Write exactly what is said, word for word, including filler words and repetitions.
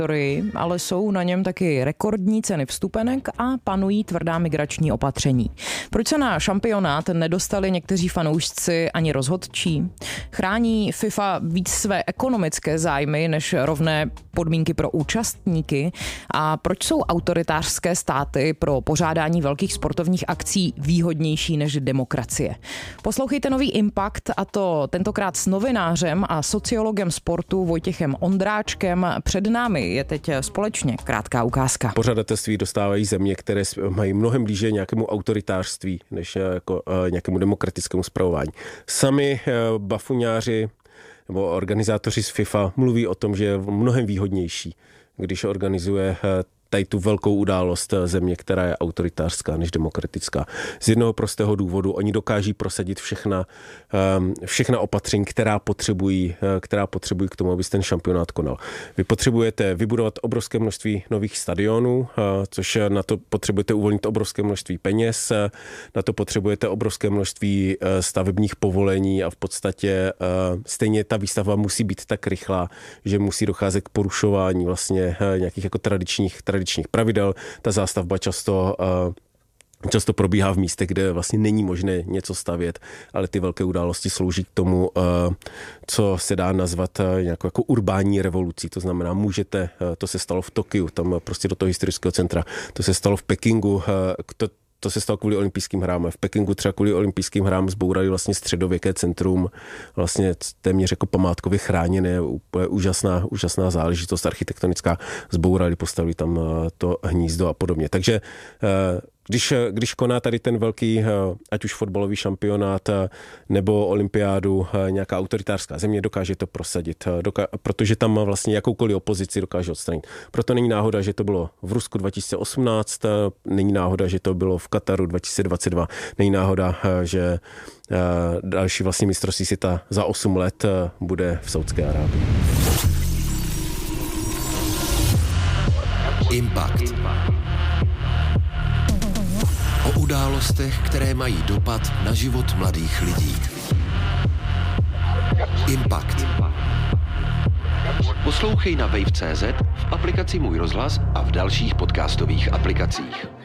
ale jsou na něm taky rekordní ceny vstupenek a panují tvrdá migrační opatření. Proč se na šampionát nedostali někteří fanoušci ani rozhodčí? Chrání FIFA víc své ekonomické zájmy než rovné podmínky pro účastníky? A proč jsou autoritářské státy pro pořádání velkých sportovních akcí výhodnější než demokracie? Poslouchejte nový Impact, a to tentokrát s novinářem a sociologem sportu Vojtěchem Ondráčkem. Před námi je teď společně krátká ukázka. Pořadatelství dostávají země, které mají mnohem blíže nějakému autoritářství než jako nějakému demokratickému spravování. Sami bafuňáři nebo organizátoři z FIFA mluví o tom, že je mnohem výhodnější, když organizuje tady tu velkou událost země, která je autoritářská než demokratická. Z jednoho prostého důvodu oni dokáží prosadit všechna, všechna opatření, která potřebují, která potřebují k tomu, aby ten šampionát konal. Vy potřebujete vybudovat obrovské množství nových stadionů, což na to potřebujete uvolnit obrovské množství peněz, na to potřebujete obrovské množství stavebních povolení a v podstatě stejně ta výstavba musí být tak rychlá, že musí docházet k porušování vlastně nějakých jako tradičních, tradičních pravidel. Ta zástavba často často probíhá v místech, kde vlastně není možné něco stavět, ale ty velké události slouží k tomu, co se dá nazvat nějakou jako urbání revolucí. To znamená, můžete, to se stalo v Tokiu, tam prostě do toho historického centra, to se stalo v Pekingu, to To se stalo kvůli olympijským hrám. V Pekingu třeba kvůli olympijským hrám zbourali vlastně středověké centrum, vlastně téměř jako památkově chráněné, úplně úžasná, úžasná záležitost architektonická. Zbourali, postavili tam to hnízdo a podobně. Takže Když, když koná tady ten velký, ať už fotbalový šampionát nebo olympiádu, nějaká autoritářská země, dokáže to prosadit, doká, protože tam má vlastně jakoukoliv opozici dokáže odstranit. Proto není náhoda, že to bylo v Rusku dva tisíce osmnáct, není náhoda, že to bylo v Kataru dva tisíce dvacet dva, není náhoda, že další vlastně mistrovství světa za osm let bude v Saúdské Arábii. Impact. O událostech, které mají dopad na život mladých lidí. Impact. Poslouchej na wave tečka cé zet, v aplikaci Můj rozhlas a v dalších podcastových aplikacích.